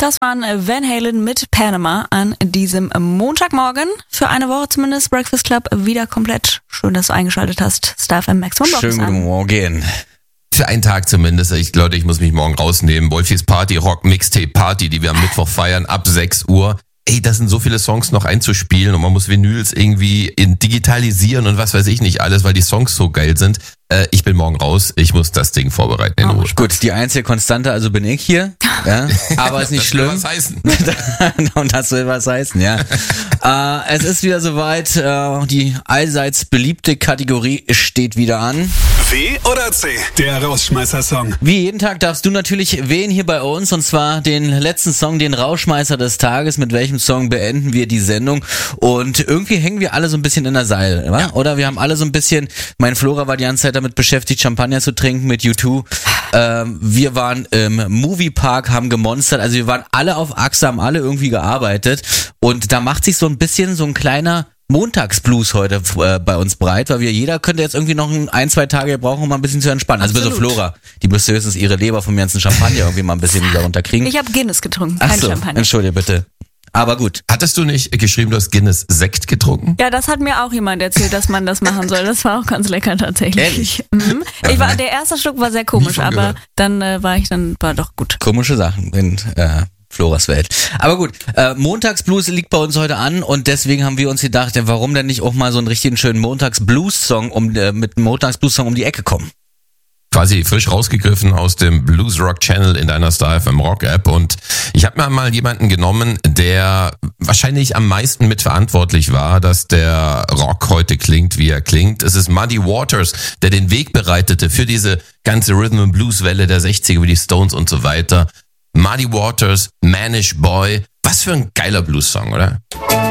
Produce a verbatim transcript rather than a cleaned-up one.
Das waren Van Halen mit Panama an diesem Montagmorgen. Für eine Woche zumindest Breakfast Club wieder komplett. Schön, dass du eingeschaltet hast. Star F M Max von Schönen guten Morgen. Für einen Tag zumindest. Ich glaube, ich muss mich morgen rausnehmen. Wolfis Party, Rock Mixtape Party, die wir am Mittwoch feiern, ab sechs Uhr. Ey, das sind so viele Songs noch einzuspielen und man muss Vinyls irgendwie in digitalisieren und was weiß ich nicht alles, weil die Songs so geil sind. Äh, ich bin morgen raus, ich muss das Ding vorbereiten in Ruhe. Oh, gut, die einzige Konstante, also bin ich hier. Ja, aber ist nicht das schlimm. Will was heißen. Und das will was heißen, ja. äh, es ist wieder soweit, äh, die allseits beliebte Kategorie steht wieder an. W oder C, der Rausschmeißer-Song. Wie jeden Tag darfst du natürlich wählen hier bei uns, und zwar den letzten Song, den Rauschmeißer des Tages. Mit welchem Song beenden wir die Sendung? Und irgendwie hängen wir alle so ein bisschen in der Seil, wa? Ja. Oder wir haben alle so ein bisschen, mein Flora war die ganze Zeit damit beschäftigt, Champagner zu trinken mit U zwei. Ähm, wir waren im Moviepark, haben gemonstert, also wir waren alle auf Achse, haben alle irgendwie gearbeitet, und da macht sich so ein bisschen so ein kleiner Montagsblues heute äh, bei uns breit, weil wir, jeder könnte jetzt irgendwie noch ein, ein zwei Tage brauchen, um mal ein bisschen zu entspannen. Also bis auf Flora, die müsste höchstens ihre Leber vom ganzen Champagner irgendwie mal ein bisschen wieder runterkriegen. Ich habe Guinness getrunken, kein Ach so, Champagner. Entschuldige bitte. Aber gut. Hattest du nicht geschrieben, du hast Guinness Sekt getrunken? Ja, das hat mir auch jemand erzählt, dass man das machen soll. Das war auch ganz lecker tatsächlich. Ehrlich? Mhm. Ich war, der erste Schluck war sehr komisch, aber dann äh, war ich dann war doch gut. Komische Sachen in äh, Floras Welt. Aber gut, äh, Montagsblues liegt bei uns heute an, und deswegen haben wir uns gedacht, ja, warum denn nicht auch mal so einen richtigen schönen Montagsblues-Song um äh, mit einem Montagsblues-Song um die Ecke kommen. Quasi frisch rausgegriffen aus dem Blues Rock Channel in deiner Star F M Rock App, und ich habe mir mal jemanden genommen, der wahrscheinlich am meisten mitverantwortlich war, dass der Rock heute klingt, wie er klingt. Es ist Muddy Waters, der den Weg bereitete für diese ganze Rhythm and Blues Welle der sechziger wie die Stones und so weiter. Muddy Waters, Manish Boy, was für ein geiler Blues-Song, oder?